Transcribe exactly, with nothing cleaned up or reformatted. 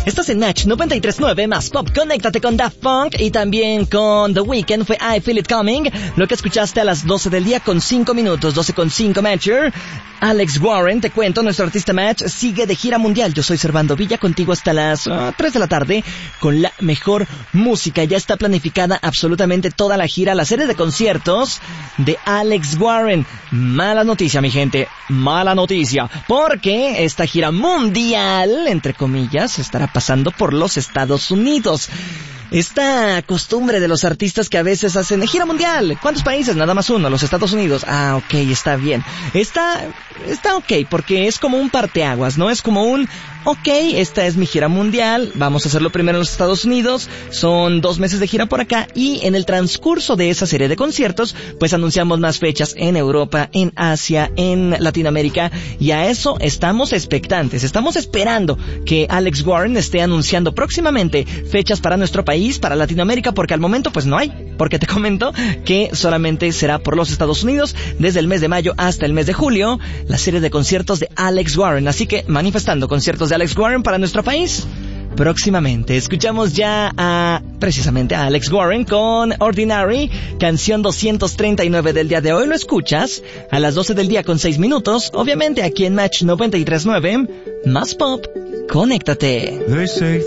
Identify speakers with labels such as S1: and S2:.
S1: Estás en Match noventa y tres punto nueve más Pop. Conéctate con Daft Punk y también con The Weeknd. Fue I Feel It Coming. Lo que escuchaste a las doce del día con cinco minutos. doce con cinco, Matcher. Alex Warren, te cuento, nuestro artista Match sigue de gira mundial. Yo soy Servando Villa, contigo hasta las uh, tres de la tarde con la mejor música. Ya está planificada absolutamente toda la gira, la serie de conciertos de Alex Warren. Mala noticia, mi gente, mala noticia, porque esta gira mundial, entre comillas, estará pasando por los Estados Unidos. Esta costumbre de los artistas que a veces hacen gira mundial. ¿Cuántos países? Nada más uno, los Estados Unidos. Ah, ok, está bien. Está, está ok, porque es como un parteaguas, ¿no? Es como un, ok, esta es mi gira mundial, vamos a hacerlo primero en los Estados Unidos, son dos meses de gira por acá, y en el transcurso de esa serie de conciertos, pues anunciamos más fechas en Europa, en Asia, en Latinoamérica, y a eso estamos expectantes. Estamos esperando que Alex Warren esté anunciando próximamente fechas para nuestro país, para Latinoamérica, porque al momento pues no hay, porque te comento que solamente será por los Estados Unidos desde el mes de mayo hasta el mes de julio, la serie de conciertos de Alex Warren, así que manifestando conciertos de Alex Warren para nuestro país próximamente. Escuchamos ya a precisamente a Alex Warren con Ordinary, canción doscientos treinta y nueve del día de hoy. Lo escuchas a las doce del día con seis minutos, obviamente aquí en Match noventa y tres punto nueve más Pop. Conéctate.